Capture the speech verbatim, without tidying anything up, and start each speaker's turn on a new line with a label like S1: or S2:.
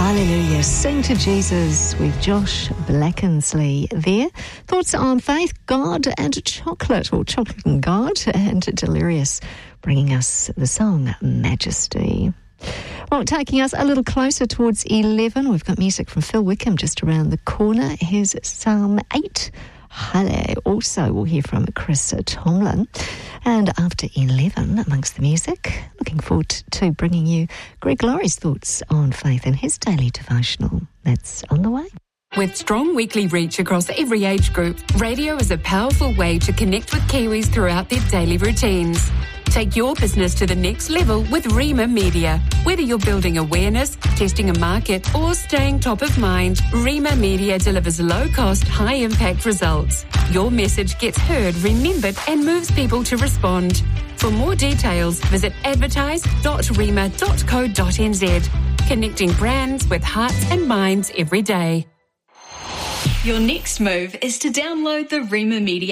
S1: Hallelujah. Sing to Jesus with Josh Blackensley there. Thoughts on faith, God and chocolate, or chocolate and God, and Delirious bringing us the song Majesty. Well, taking us a little closer towards eleven, we've got music from Phil Wickham just around the corner. Here's Psalm eight. Hale. Also, we'll hear from Chris Tomlin. And after eleven, amongst the music, looking forward to bringing you Greg Laurie's thoughts on faith and his daily devotional. That's on the way.
S2: With strong weekly reach across every age group, radio is a powerful way to connect with Kiwis throughout their daily routines. Take your business to the next level with Rima Media. Whether you're building awareness, testing a market, or staying top of mind, Rima Media delivers low-cost, high-impact results. Your message gets heard, remembered, and moves people to respond. For more details, visit advertise dot rima dot co dot n z. Connecting brands with hearts and minds every day.
S3: Your next move is to download the Rima Media